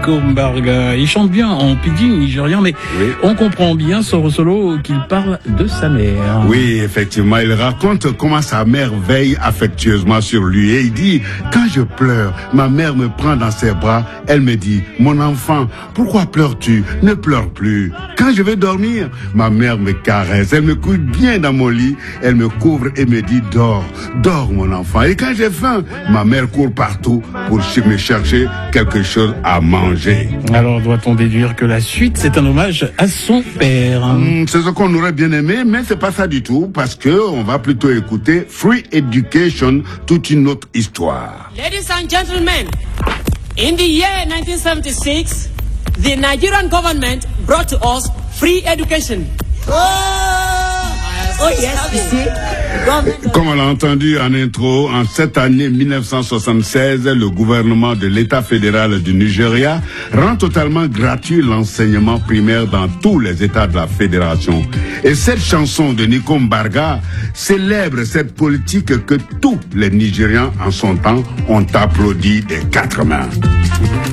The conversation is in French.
Nico Mbarga. Il chante bien en pidgin nigérian, mais on comprend bien son solo qu'il parle de sa mère. Oui, effectivement, il raconte comment sa mère veille affectueusement sur lui et il dit, quand je pleure, ma mère me prend dans ses bras, elle me dit, mon enfant, pourquoi pleures-tu? Ne pleure plus. Quand je vais dormir, ma mère me caresse, elle me couche bien dans mon lit, elle me couvre et me dit, dors, dors mon enfant. Et quand j'ai faim, ma mère court partout pour me chercher quelque chose à manger. Alors doit-on déduire que la suite, c'est un hommage à son père? C'est ce qu'on aurait bien aimé, mais c'est pas ça du tout, parce que on va plutôt écouter Free Education, toute une autre histoire. Ladies and gentlemen, in the year 1976, the Nigerian government brought to us free education. Oh yes, you see. Comme on l'a entendu en intro, en cette année 1976, le gouvernement de l'État fédéral du Nigeria rend totalement gratuit l'enseignement primaire dans tous les États de la fédération. Et cette chanson de Nico Mbarga célèbre cette politique que tous les Nigérians en son temps ont applaudi des quatre mains.